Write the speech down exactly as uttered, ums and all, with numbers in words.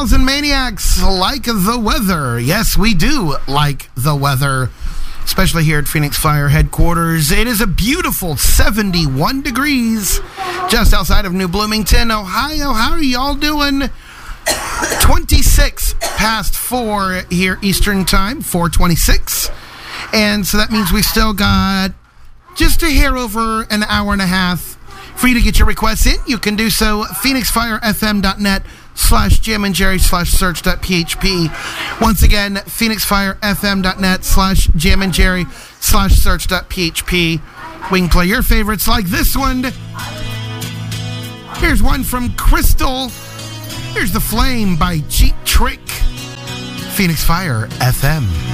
Gals and Maniacs like the weather. Yes, we do like the weather, especially here at Phoenix Fire headquarters. It is a beautiful seventy-one degrees just outside of New Bloomington, Ohio. How are y'all doing? twenty-six past four here Eastern Time, four twenty-six. And so that means we still got just a hair over an hour and a half for you to get your requests in. You can do so phoenix fire f m dot net slash Jam and Jerry slash search dot p h p. Once again, phoenix fire f m dot net slash Jam and Jerry slash search dot p h p. We can play your favorites like this one. Here's one from Crystal. Here's The Flame by Cheap Trick. Phoenix Fire F M.